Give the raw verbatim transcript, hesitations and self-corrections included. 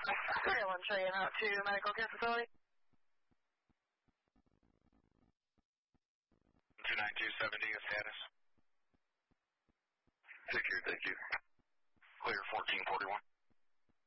three oh one train out to medical care facility. two nine two seventy, a status. Take care, thank you. Clear fourteen forty-one.